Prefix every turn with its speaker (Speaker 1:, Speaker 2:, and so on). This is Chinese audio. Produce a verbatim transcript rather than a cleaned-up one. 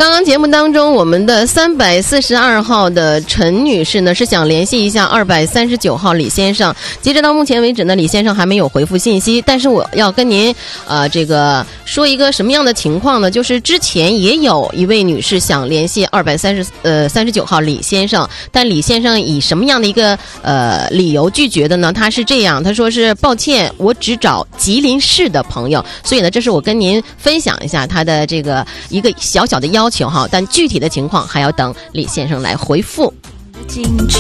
Speaker 1: 刚刚节目当中，我们的三百四十二号的陈女士呢是想联系一下二百三十九号李先生。截止到目前为止呢，李先生还没有回复信息。但是我要跟您呃这个说一个什么样的情况呢？就是之前也有一位女士想联系二百三十呃三十九号李先生，但李先生以什么样的一个呃理由拒绝的呢？他是这样，他说是抱歉，我只找吉林市的朋友。所以呢，这是我跟您分享一下他的这个一个小小的要求哈，但具体的情况还要等李先生来回复。
Speaker 2: 矜持